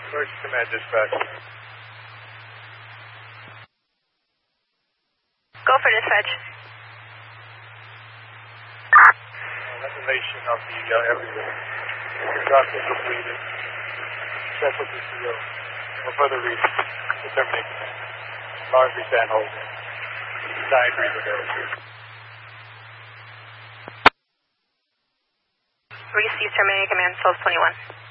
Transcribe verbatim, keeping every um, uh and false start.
Emergency command dispatch. Go for dispatch. Estimation of the uh, area. Doctor completed. Check with the C O. No further reason. Determinate command. Largely stand hold. Nine reason there. Receive terminating command twelve twenty-one.